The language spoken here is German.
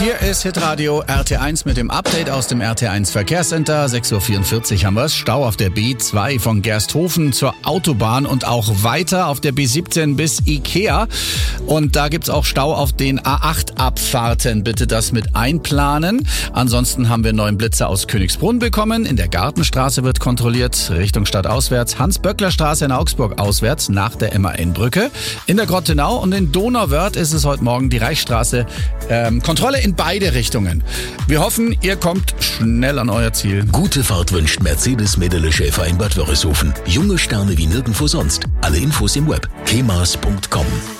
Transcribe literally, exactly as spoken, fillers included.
Hier ist Hitradio R T eins mit dem Update aus dem R T eins Verkehrscenter. sechs Uhr vierundvierzig haben wir es. Stau auf der B zwei von Gersthofen zur Autobahn und auch weiter auf der B siebzehn bis Ikea. Und da gibt's auch Stau auf den A acht Abfahrten. Bitte das mit einplanen. Ansonsten haben wir einen neuen Blitzer aus Königsbrunn bekommen. In der Gartenstraße wird kontrolliert. Richtung Stadt auswärts. Hans-Böckler-Straße in Augsburg auswärts nach der M A N-Brücke. In der Grottenau und in Donauwörth ist es heute Morgen die Reichsstraße. Ähm, Kontrolle in beide Richtungen. Wir hoffen, ihr kommt schnell an euer Ziel. Gute Fahrt wünscht Mercedes-Medele-Schäfer in Bad Wörishofen. Junge Sterne wie nirgendwo sonst. Alle Infos im Web. kemas punkt com